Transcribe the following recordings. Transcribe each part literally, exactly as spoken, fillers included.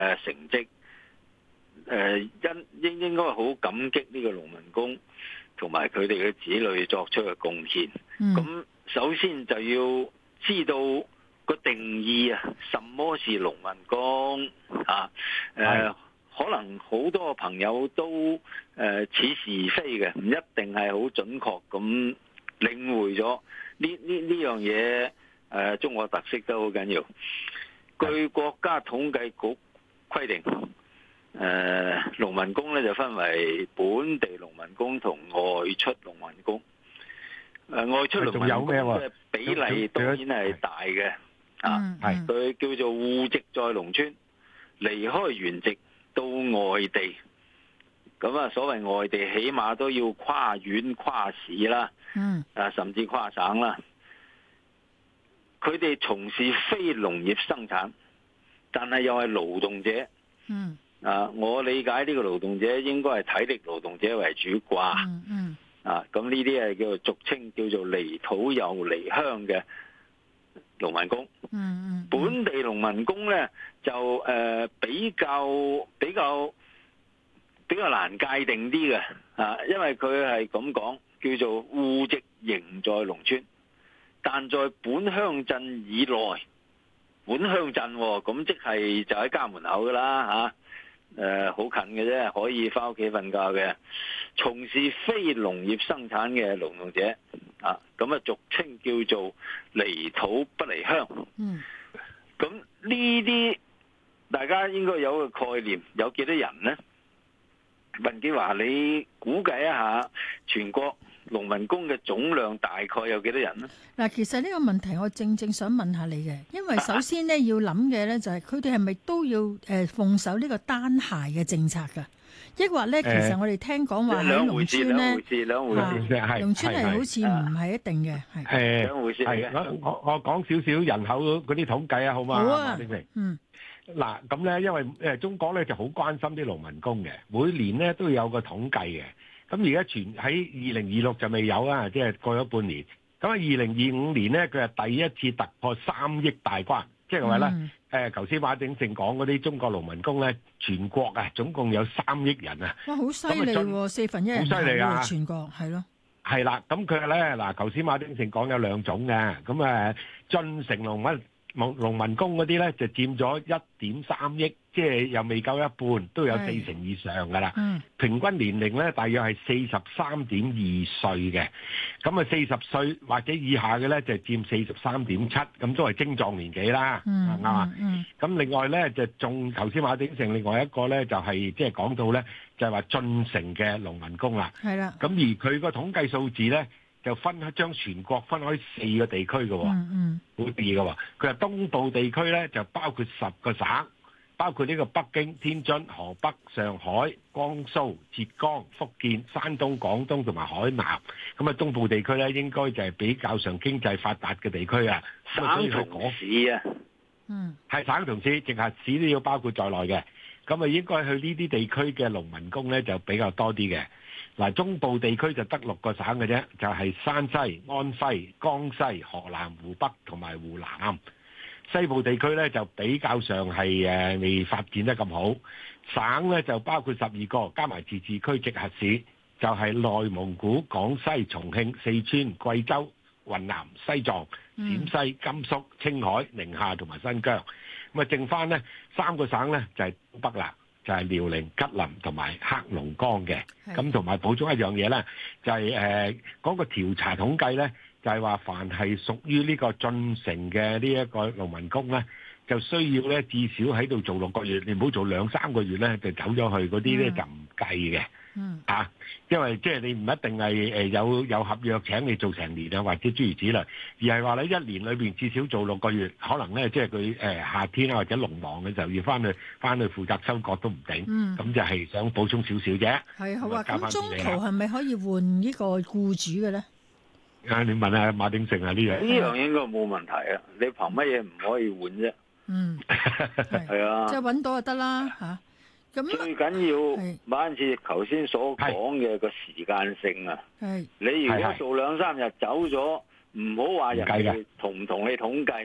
誒成績，誒應應應該好感激呢個農民工同埋佢哋嘅子女作出嘅貢獻。咁、嗯、首先就要知道個定義啊，什麼是農民工啊？誒、呃，可能好多朋友都誒、呃、似是非嘅，唔一定係好準確咁領會咗呢呢呢樣嘢。誒、呃，中國特色都好緊要。據國家統計局規定，誒、呃，農民工咧就分為本地農民工同外出農民工。誒、呃，外出農民工嘅比例當然係大嘅。啊，係佢叫做戶籍在農村，離開原籍到外地，咁啊，所謂外地起碼都要跨縣跨市啦，嗯，啊，甚至跨省啦。佢哋從事非農業生產，但係又係勞動者，嗯，啊，我理解呢個勞動者應該係體力勞動者為主啩，嗯嗯，啊，咁呢啲係叫做俗稱叫做離土又離鄉嘅農民工。嗯嗯，本地農民工咧就誒、呃、比較比較比較難界定啲嘅啊，因為佢係咁講，叫做戶籍仍在農村，但在本鄉鎮以內，本鄉鎮咁即係就喺家門口噶啦吓，誒好近嘅啫，可以翻屋企瞓覺嘅，從事非農業生產嘅勞動者。啊，咁啊俗稱叫做離土不離鄉。嗯，咁呢啲大家應該有個概念，有幾多人呢？文潔華，你估計一下全國農民工嘅總量大概有幾多人呢？ 嗱，其實呢個問題我正正想問下你嘅，因為首先呢要諗嘅呢就係佢哋係咪都要誒奉守呢個單孩嘅政策㗎？抑或咧，其實我哋聽講話喺農村咧，農村係好似唔係一定嘅，係誒兩回事嚟嘅。我我我講少少人口嗰啲統計啊，好嘛？ 好啊， 馬鼎盛。 嗯。 嗱，咁咧，因為誒中國咧就好關心啲農民工嘅，每年咧都有個統計嘅。咁而家全喺二零二六就未有啦，即係過咗半年。咁啊，二零二五年咧，佢係第一次突破三億大關，即係話咧。嗯誒，頭先馬鼎盛講嗰啲中國農民工咧，全國啊總共有三億人啊！ 哇，好犀利喎，四分一人好犀利啊！ 全國係咯， 係啦，咁佢咧嗱，頭先馬鼎盛講有兩種嘅，咁誒進城農民農農民工嗰啲咧就佔咗一點三億，即係又未夠一半，都有四成以上噶啦。嗯，平均年齡咧大約係四十三點二歲嘅，咁啊四十歲或者以下嘅咧就佔四十三點七，咁都係精壯年紀啦。嗯，啱嘛？嗯，咁另外咧就仲頭先馬鼎盛另外一個咧就係即係講到咧就係話進城嘅農民工啦。係啦，咁而佢個統計數字咧。就分開將全國分開四個地區嘅喎，嗯嗯，好得意嘅喎。佢話東部地區咧就包括十個省，包括呢個北京、天津、河北、上海、江蘇、浙江、福建、山東、廣東同埋海南。咁啊，東部地區咧應該就係比較上經濟發達嘅地區啊。 省同市啊，嗯， 係省同市，直轄市都要包括在內嘅。咁啊，應該去呢啲地區嘅農民工咧就比較多啲嘅。嗱，中部地區就得六個省嘅啫，就係山西、安徽、江西、河南、湖北同埋湖南。西部地區咧就比較上係誒未發展得咁好，省咧就包括十二個，加埋自治區直轄市，就係內蒙古、廣西、重慶、四川、貴州、雲南、西藏、陝西、甘肅、青海、寧夏同埋新疆。咁啊，剩翻咧三個省咧就係東北啦。就係遼寧、吉林同埋黑龍江嘅，咁同埋補充一樣嘢咧，就係誒嗰個調查統計咧，就係話凡係屬於呢個進城嘅呢一個農民工咧，就需要咧至少喺度做六個月，你唔好做兩三個月咧就走咗去，嗰啲咧就唔計嘅。嗯，啊，因為即係你唔一定係誒有有合約請你做成年啊，或者諸如此類，而係話你一年裏邊至少做六個月，可能咧即係佢誒夏天啊或者農忙嘅時候要翻去翻去負責收割都唔定。嗯，咁就係想補充少少啫。 係好啊，咁中途係咪可以換呢個僱主嘅咧？ 啊，你問下馬鼎盛啊，呢樣呢樣應該冇問題啊！你憑乜嘢唔可以換啫？嗯，係啊， 即係揾到就得啦嚇。咁最緊要馬恩賜頭先所講嘅個時間性啊！你如果做兩三日走咗，唔好話人哋同唔同你統計，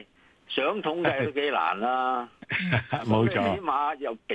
想統計都幾難啦。 冇錯。 起碼又俾